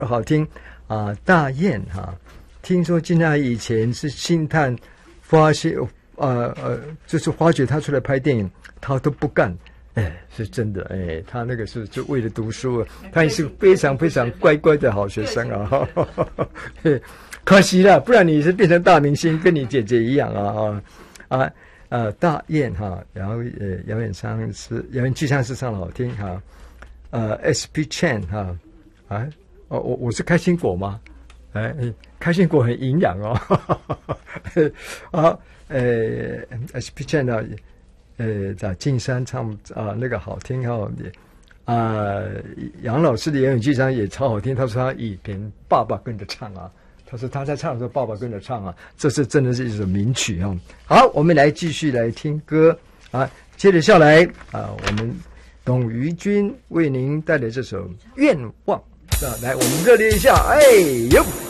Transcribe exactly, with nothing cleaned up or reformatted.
好听啊，大雁哈、啊，听说金大以前是星探发现，呃呃，就是发掘他出来拍电影，他都不干。哎，是真的哎，他那个是就为了读书，他也是非常非常乖乖的好学生啊。可惜了，不然你是变成大明星，跟你姐姐一样啊啊啊！呃，大雁哈，然后呃，姚远昌是姚远巨唱是唱的好听哈。呃 ，S P Chan 哈啊，哦，我我是开心果吗？哎，开心果很营养哦。好，呃 ，S P Chan 呢，呃，在金山唱啊那个好听哈。啊，杨老师的姚远巨唱也超好听，他说他以前爸爸跟着唱啊。他说他在唱的时候，爸爸跟着唱啊，这是真的是一首名曲啊。好，我们来继续来听歌啊。接着下来啊，我们董于君为您带来这首《愿望》啊，来我们热烈一下，哎呦。